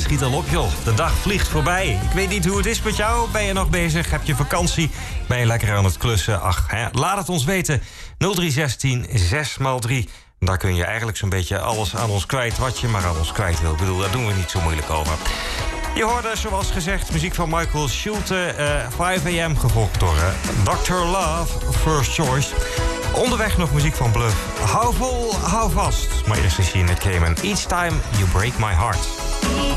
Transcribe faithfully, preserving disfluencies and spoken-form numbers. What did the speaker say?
schiet al op, joh. De dag vliegt voorbij. Ik weet niet hoe het is met jou. Ben je nog bezig? Heb je vakantie? Ben je lekker aan het klussen? Ach, hè? Laat het ons weten. nul drie een zes zes maal drie. Daar kun je eigenlijk zo'n beetje alles aan ons kwijt... wat je maar aan ons kwijt wil. Ik bedoel, daar doen we niet zo moeilijk over. Je hoorde, zoals gezegd, muziek van Michael Schulte. Uh, vijf a m, gevolgd door uh, doctor Love, First Choice. Onderweg nog muziek van Bluff. Hou vol, hou vast. Maar eerst is hier in het Cayman. Each time you break my heart.